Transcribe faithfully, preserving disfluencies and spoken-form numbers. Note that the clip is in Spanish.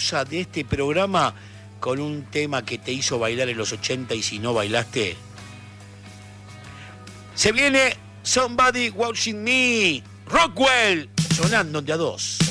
pausa de este programa con un tema que te hizo bailar en los ochenta y si no bailaste. Se viene Somebody Watching Me, Rockwell, sonando de a dos.